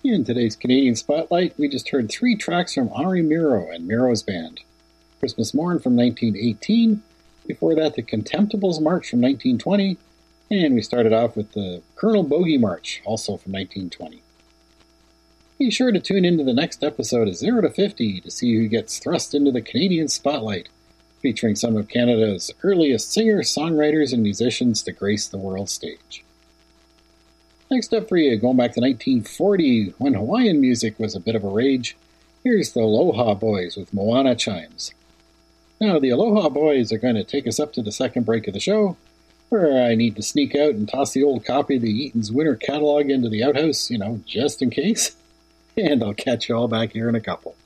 In today's Canadian Spotlight, we just heard 3 tracks from Henri Miro and Miro's band. Christmas Morn from 1918, before that the Contemptibles March from 1920, and we started off with the Colonel Bogey March, also from 1920. Be sure to tune into the next episode of 0 to 50 to see who gets thrust into the Canadian Spotlight, featuring some of Canada's earliest singers, songwriters, and musicians to grace the world stage. Next up for you, going back to 1940, when Hawaiian music was a bit of a rage, here's the Aloha Boys with Moana Chimes. Now, the Aloha Boys are going to take us up to the second break of the show, where I need to sneak out and toss the old copy of the Eaton's Winter Catalog into the outhouse, just in case. And I'll catch you all back here in a couple.